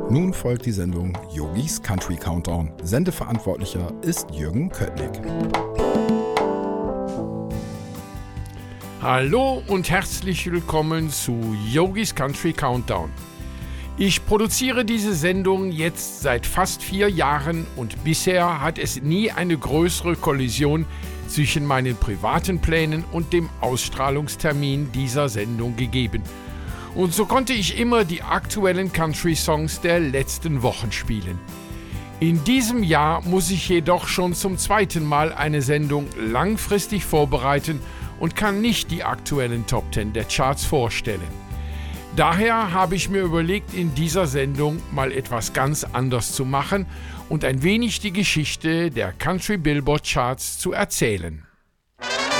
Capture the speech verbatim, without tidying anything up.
Nun folgt die Sendung Yogis Country Countdown. Sendeverantwortlicher ist Jürgen Köttnick. Hallo und herzlich willkommen zu Yogis Country Countdown. Ich produziere diese Sendung jetzt seit fast vier Jahren und bisher hat es nie eine größere Kollision zwischen meinen privaten Plänen und dem Ausstrahlungstermin dieser Sendung gegeben. Und so konnte ich immer die aktuellen Country-Songs der letzten Wochen spielen. In diesem Jahr muss ich jedoch schon zum zweiten Mal eine Sendung langfristig vorbereiten und kann nicht die aktuellen Top Ten der Charts vorstellen. Daher habe ich mir überlegt, in dieser Sendung mal etwas ganz anders zu machen und ein wenig die Geschichte der Country Billboard Charts zu erzählen.